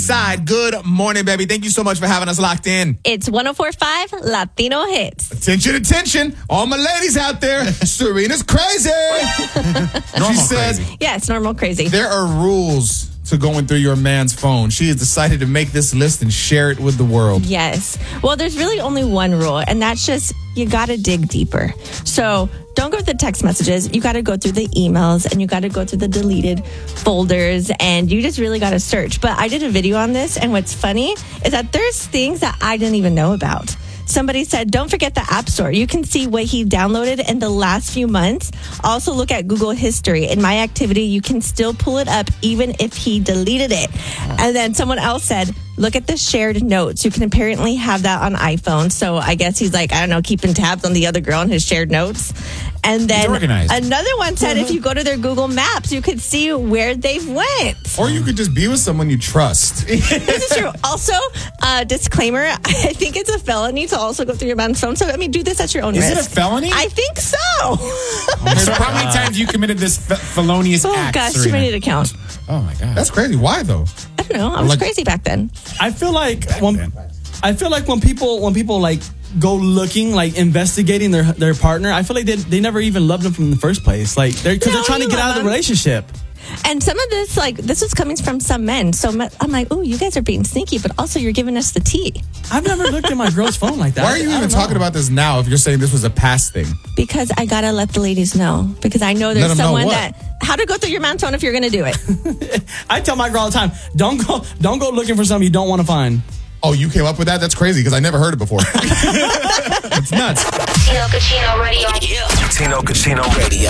side. Good morning, baby. Thank you so much for having us locked in. It's 104.5 Latino Hits. Attention. All my ladies out there, Serena's crazy. She said, Yeah, it's normal crazy. there are rules to going through your man's phone. She has decided to make this list and share it with the world. Yes. Well, there's really only one rule, and that's just you got to dig deeper. So don't go through the text messages. You got to go through the emails, and you got to go through the deleted folders, and you just really got to search. But I did a video on this, and what's funny is that there's things that I didn't even know about. Somebody said, don't forget the App Store. You can see what he downloaded in the last few months. Also look at Google History. In My Activity, you can still pull it up even if he deleted it. And then someone else said, look at the shared notes. You can apparently have that on iPhone. So I guess he's like, I don't know, keeping tabs on the other girl in his shared notes. And then another one said, if you go to their Google Maps, you could see where they've went. Or you could just be with someone you trust. This is true. Also, disclaimer, I think it's a felony to also go through your man's phone. So, I mean, do this at your own risk. Is it a felony? I think so. So how many times you committed this felonious act, gosh, Serena? too many to count. Oh, my God. That's crazy. Why, though? I don't know. I was crazy back then. I feel like when people like go looking, like investigating their partner, I feel like they never even loved them from the first place. Like they're trying to get out of the relationship. And some of this, this was coming from some men. So I'm like, oh, you guys are being sneaky, but also you're giving us the tea. I've never looked at my girl's phone like that. Why are you even talking about this now if you're saying this was a past thing? Because I gotta let the ladies know. Because I know there's someone how to go through your man's phone if you're gonna do it. I tell my girl all the time, don't go looking for something you don't want to find. Oh, you came up with that? That's crazy because I never heard it before. It's nuts. Tino Cucino Radio.